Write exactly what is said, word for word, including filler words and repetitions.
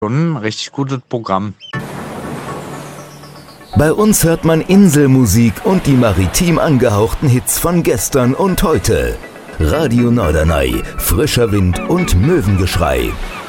Schon ein richtig gutes Programm. Bei uns hört man Inselmusik und die maritim angehauchten Hits von gestern und heute. Radio Norderney, frischer Wind und Möwengeschrei.